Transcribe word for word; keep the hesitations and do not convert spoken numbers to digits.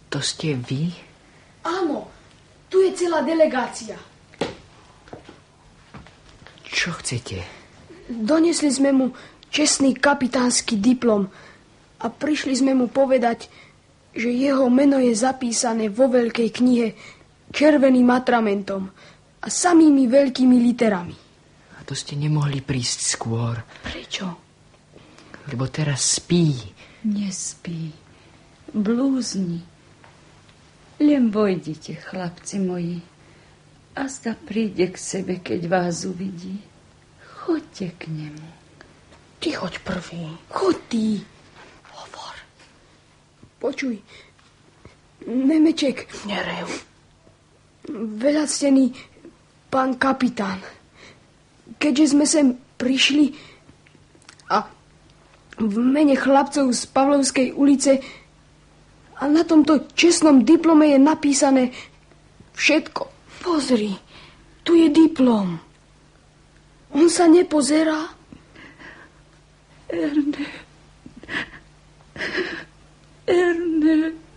To ste vy? Áno, tu je celá delegácia. Čo chcete? Donesli sme mu čestný kapitánsky diplom a prišli sme mu povedať, že jeho meno je zapísané vo veľkej knihe červeným atramentom a samými veľkými literami. A to ste nemohli prísť skôr. Prečo? Lebo teraz spí. Nespí. Blúzni. Len vojdite, chlapci moji. A zda príde k sebe, keď vás uvidí. Choďte k nemu. Ty choď prvý. Choď ty. Hovor. Počuj. Nemeček. Nerev. Veľactený pán kapitán. Keďže sme sem prišli a v mene chlapcov z Pavlovskej ulice a na tomto čestnom diplome je napísané všetko. Pozri, tu je diplom. On sa nepozerá? Erne. Erne.